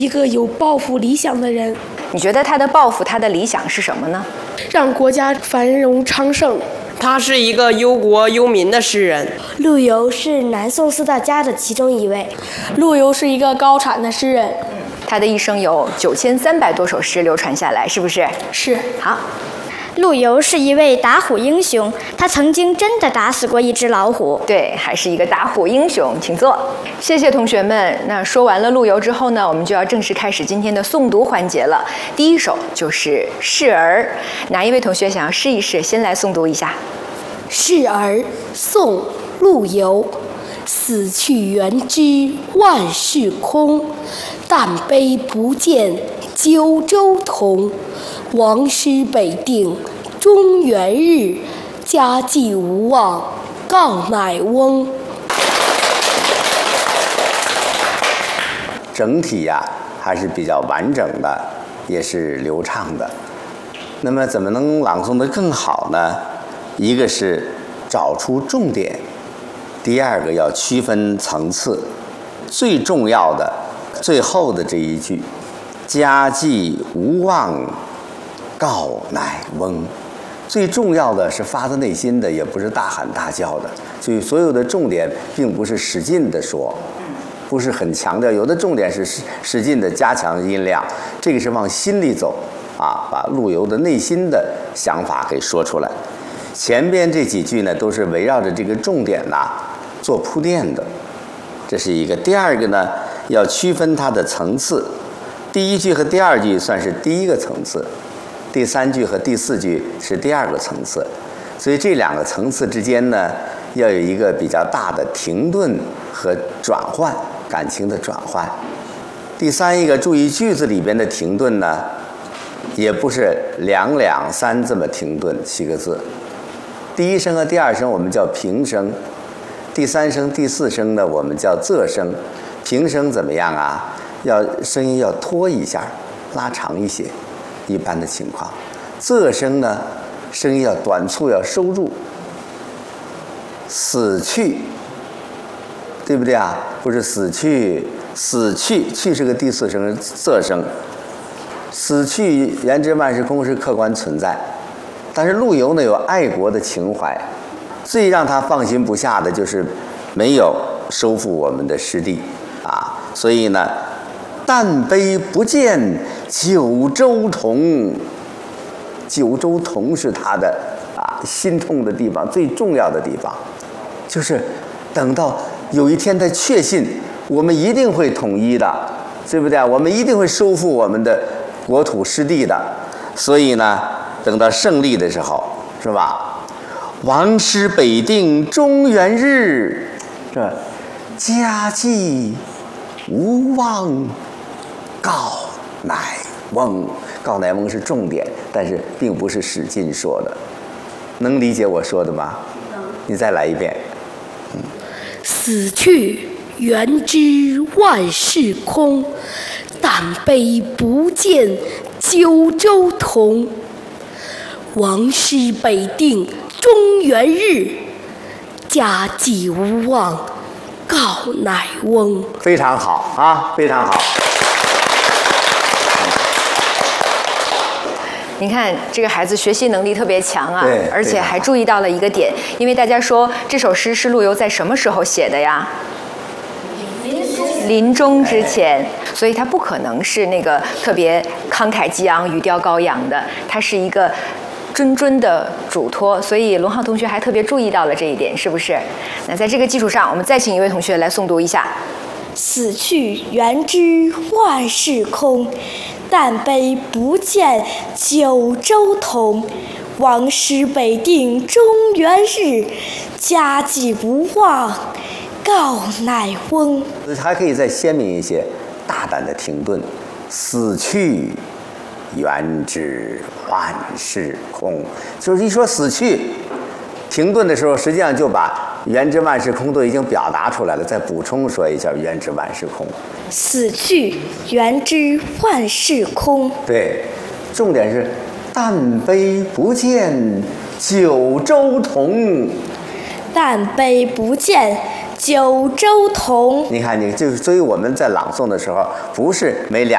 一个有抱负理想的人。 你觉得他的抱负、他的理想是什么呢？ 让国家繁荣昌盛。 他是一个忧国忧民的诗人。 陆游是南宋四大家的其中一位。 陆游是一个高产的诗人。 他的一生有9300多首诗流传下来，是不是？ 是。 好。 陆游是一位打虎英雄，他曾经真的打死过一只老虎。 对，还是一个打虎英雄，请坐。谢谢同学们。那说完了陆游之后呢，我们就要正式开始今天的诵读环节了。第一首就是《示儿》，哪一位同学想要试一试？先来诵读一下。 《示儿》宋·陆游。死去元知万事空，但悲不见九州同。王师北定中原日，家祭无忘告乃翁。 整体呀还是比较完整的，也是流畅的。那么怎么能朗诵得更好呢？一个是找出重点，第二个要区分层次。最重要的最后的这一句，家祭无忘告乃翁，最重要的是发自内心的，也不是大喊大叫的。所以所有的重点并不是使劲的说，不是很强调，有的重点是使劲的加强音量，这个是往心里走啊，把陆游的内心的想法给说出来。前边这几句呢，都是围绕着这个重点做铺垫的，这是一个。第二个呢，要区分它的层次，第一句和第二句算是第一个层次，第三句和第四句是第二个层次，所以这两个层次之间呢，要有一个比较大的停顿和转换，感情的转换。第三一个，注意句子里边的停顿呢，也不是两两三这么停顿7个字，第一声和第二声我们叫平声，第三声第四声呢我们叫仄声。平声怎么样啊？声音要拖一下，拉长一些，一般的情况。仄声呢，声音要短促，要收住。死去，对不对啊？不是死去，死去，去是个第四声，仄声。死去言之万事空是客观存在，但是陆游呢有爱国的情怀，最让他放心不下的就是没有收复我们的失地啊，所以呢，但悲不见九州同，九州同是他的心痛的地方，最重要的地方，就是等到有一天他确信我们一定会统一的，对不对？我们一定会收复我们的国土失地的，所以呢，等到胜利的时候，是吧？王师北定中原日，这家祭无忘告乃翁。告乃翁是重点，但是并不是使劲说的。能理解我说的吗？你再来一遍。 死去元知万事空，但悲不见九州同。王师北定中原日，家祭无忘告乃翁。 非常好啊，非常好。 你看这个孩子学习能力特别强啊， 对， 而且还注意到了一个点，因为大家说这首诗是陆游在什么时候写的呀？临终之前，所以他不可能是那个特别慷慨激昂、语调高扬的，他是一个谆谆的嘱托，所以龙浩同学还特别注意到了这一点，是不是？那在这个基础上，我们再请一位同学来诵读一下： 死去元知万事空，但悲不见九州同。王师北定中原日，家祭无忘告乃翁。 还可以再鲜明一些，大胆的停顿。死去元知万事空，就是一说死去，停顿的时候，实际上就把元知万事空都已经表达出来了。再补充说一下元知万事空。 死去元知万事空。 对，重点是但悲不见九州同。 但悲不见九州同。 你看，所以我们在朗诵的时候，不是每2